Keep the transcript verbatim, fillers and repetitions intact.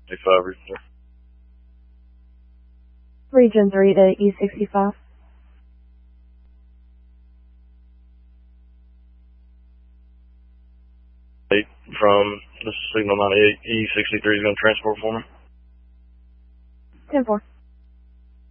sixty-five, Region three. Region three to E sixty-five. Eight from the signal ninety-eight, E sixty-three is going to transport for me. ten four.